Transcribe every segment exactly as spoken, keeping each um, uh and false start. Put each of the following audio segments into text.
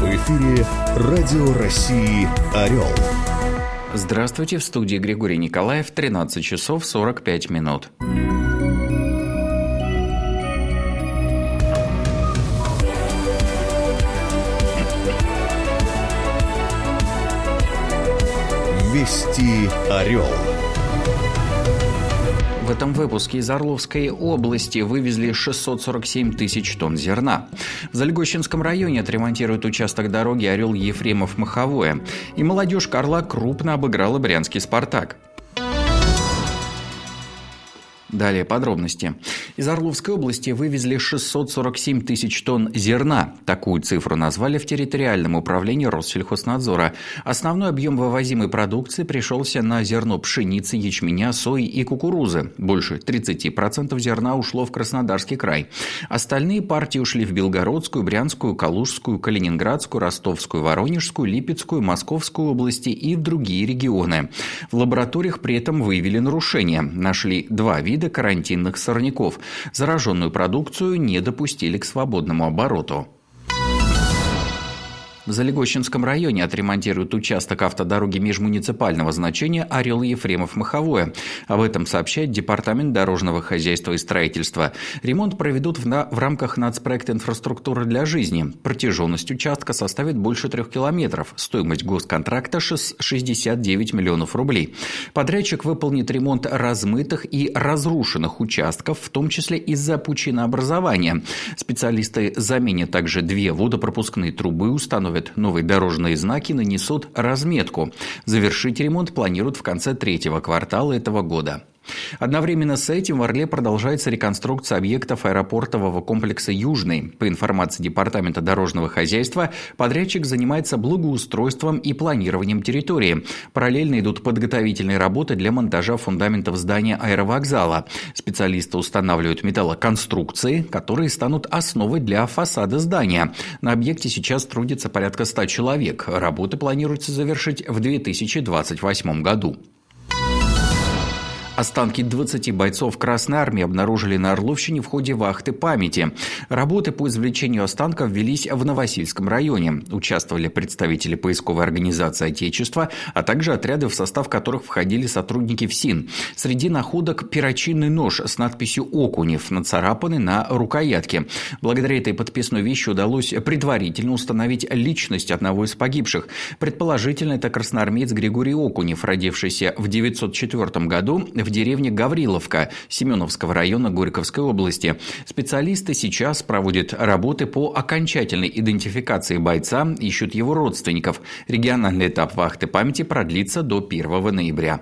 В эфире Радио России «Орел». Здравствуйте, в студии Григорий Николаев, тринадцать часов сорок пять минут. Вести «Орел». В этом выпуске из Орловской области вывезли шестьсот сорок семь тысяч тонн зерна. В Зальгощинском районе отремонтируют участок дороги Орел-Ефремов-Маховое. И молодежь Орла крупно обыграла брянский «Спартак». Далее подробности. Из Орловской области вывезли шестьсот сорок семь тысяч тонн зерна. Такую цифру назвали в территориальном управлении Россельхознадзора. Основной объем вывозимой продукции пришелся на зерно пшеницы, ячменя, сои и кукурузы. Больше тридцать процентов зерна ушло в Краснодарский край. Остальные партии ушли в Белгородскую, Брянскую, Калужскую, Калининградскую, Ростовскую, Воронежскую, Липецкую, Московскую области и в другие регионы. В лабораториях при этом выявили нарушения. Нашли два вида карантинных сорняков. Зараженную продукцию не допустили к свободному обороту. В Зальгощинском районе отремонтируют участок автодороги межмуниципального значения Орел-Ефремов-Маховое. Об этом сообщает Департамент дорожного хозяйства и строительства. Ремонт проведут в, на... в рамках нацпроекта «Инфраструктура для жизни». Протяженность участка составит больше трех километров. Стоимость госконтракта – шестьдесят девять миллионов рублей. Подрядчик выполнит ремонт размытых и разрушенных участков, в том числе из-за пучинообразования. Специалисты заменят также две водопропускные трубы, установят новые дорожные знаки, нанесут разметку. Завершить ремонт планируют в конце третьего квартала этого года. Одновременно с этим в Орле продолжается реконструкция объектов аэропортового комплекса «Южный». По информации Департамента дорожного хозяйства, подрядчик занимается благоустройством и планированием территории. Параллельно идут подготовительные работы для монтажа фундаментов здания аэровокзала. Специалисты устанавливают металлоконструкции, которые станут основой для фасада здания. На объекте сейчас трудится порядка ста человек. Работы планируется завершить в две тысячи двадцать восьмом году. Останки двадцати бойцов Красной Армии обнаружили на Орловщине в ходе вахты памяти. Работы по извлечению останков велись в Новосильском районе. Участвовали представители поисковой организации «Отечество», а также отряды, в состав которых входили сотрудники ФСИН. Среди находок перочинный нож с надписью «Окунев», нацарапанный на рукоятке. Благодаря этой подписной вещи удалось предварительно установить личность одного из погибших. Предположительно, это красноармеец Григорий Окунев, родившийся в девятьсот четвёртом году в деревне Гавриловка Семеновского района Горьковской области. Специалисты сейчас проводят работы по окончательной идентификации бойца, ищут его родственников. Региональный этап вахты памяти продлится до первого ноября.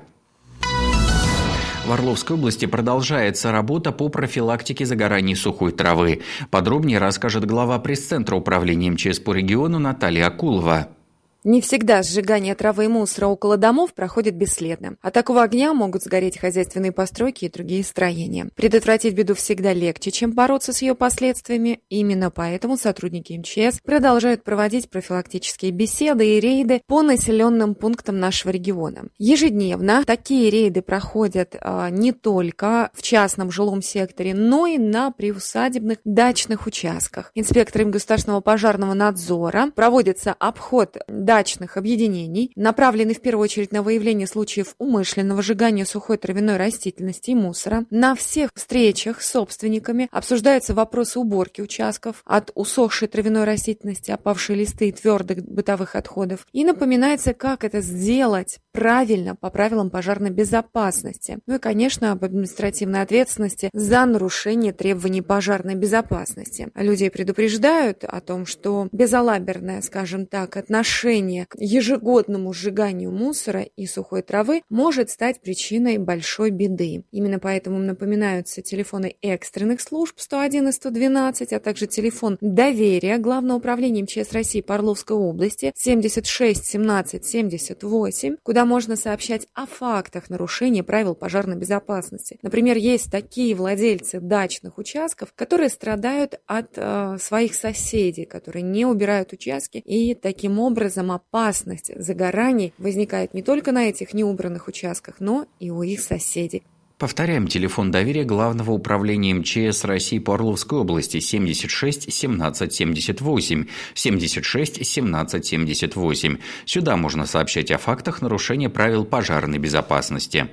В Орловской области продолжается работа по профилактике загорания сухой травы. Подробнее расскажет глава пресс-центра управления МЧС по региону Наталья Акулова. Не всегда сжигание травы и мусора около домов проходит бесследно. От такого огня могут сгореть хозяйственные постройки и другие строения. Предотвратить беду всегда легче, чем бороться с ее последствиями. Именно поэтому сотрудники МЧС продолжают проводить профилактические беседы и рейды по населенным пунктам нашего региона. Ежедневно такие рейды проходят а, не только в частном жилом секторе, но и на приусадебных дачных участках. Инспекторами государственного пожарного надзора проводится обход дачных объединений, направленный в первую очередь на выявление случаев умышленного сжигания сухой травяной растительности и мусора. На всех встречах с собственниками обсуждаются вопросы уборки участков от усохшей травяной растительности, опавшие листы и твердых бытовых отходов. И напоминается, как это сделать правильно по правилам пожарной безопасности. Ну и, конечно, об административной ответственности за нарушение требований пожарной безопасности. Людей предупреждают о том, что безалаберное, скажем так, отношение к ежегодному сжиганию мусора и сухой травы может стать причиной большой беды. Именно поэтому напоминаются телефоны экстренных служб сто один и сто двенадцать, а также телефон доверия Главного управления МЧС России по Орловской области семьдесят шесть семнадцать семьдесят восемь, куда можно сообщать о фактах нарушения правил пожарной безопасности. Например, есть такие владельцы дачных участков, которые страдают от э, своих соседей, которые не убирают участки, и таким образом опасность загораний возникает не только на этих неубранных участках, но и у их соседей. Повторяем, телефон доверия Главного управления эм че эс России по Орловской области семьдесят шесть семнадцать семьдесят восемь, семьдесят шесть семнадцать семьдесят восемь. Сюда можно сообщать о фактах нарушения правил пожарной безопасности.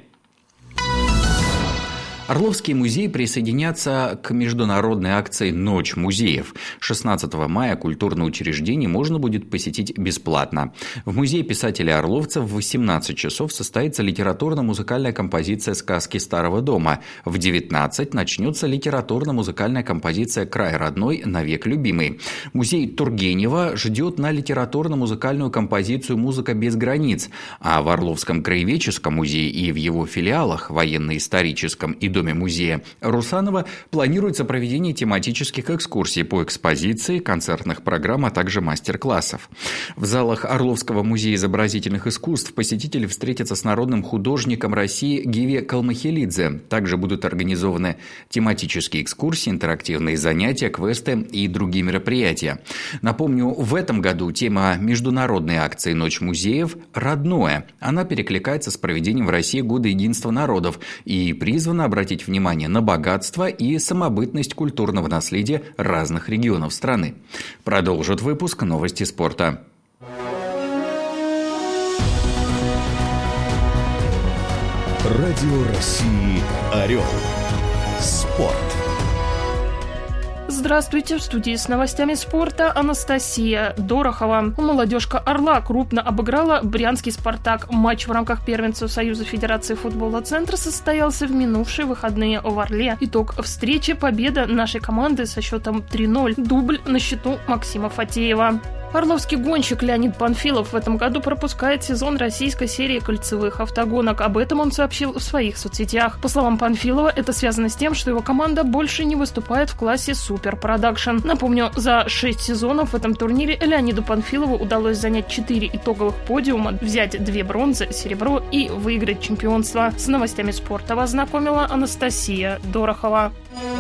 Орловские музеи присоединятся к международной акции «Ночь музеев». шестнадцатого мая культурное учреждение можно будет посетить бесплатно. В музее писателя Орловцев в восемнадцать часов состоится литературно-музыкальная композиция «Сказки старого дома». В девятнадцать начнется литературно-музыкальная композиция «Край родной, навек любимый». Музей Тургенева ждет на литературно-музыкальную композицию «Музыка без границ». А в Орловском краеведческом музее и в его филиалах, военно-историческом и Доме музея Русанова, планируется проведение тематических экскурсий по экспозиции, концертных программ, а также мастер-классов. В залах Орловского музея изобразительных искусств посетители встретятся с народным художником России Гиве Калмахилидзе. Также будут организованы тематические экскурсии, интерактивные занятия, квесты и другие мероприятия. Напомню, в этом году тема международной акции «Ночь музеев» «Родное». Она перекликается с проведением в России Года единства народов и призвана обратить внимание на богатство и самобытность культурного наследия разных регионов страны. Продолжит выпуск новости спорта. Радио России «Орел». Спорт. Здравствуйте, в студии с новостями спорта Анастасия Дорохова. Молодежка «Орла» крупно обыграла брянский «Спартак». Матч в рамках первенства Союза Федерации футбола «Центр» состоялся в минувшие выходные в Орле. Итог встречи – победа нашей команды со счетом три ноль. Дубль на счету Максима Фатеева. Орловский гонщик Леонид Панфилов в этом году пропускает сезон российской серии кольцевых автогонок. Об этом он сообщил в своих соцсетях. По словам Панфилова, это связано с тем, что его команда больше не выступает в классе Супер Продакшн. Напомню, за шесть сезонов в этом турнире Леониду Панфилову удалось занять четыре итоговых подиума, взять две бронзы, серебро и выиграть чемпионство. С новостями спорта вас знакомила Анастасия Дорохова.